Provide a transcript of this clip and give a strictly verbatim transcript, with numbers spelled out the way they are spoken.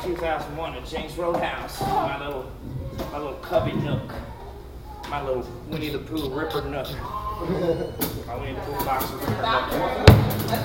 two thousand one at James Roadhouse. My little, my little cubby nook. My little Winnie the Pooh Ripper nook. My Winnie the Pooh box of Ripper nook.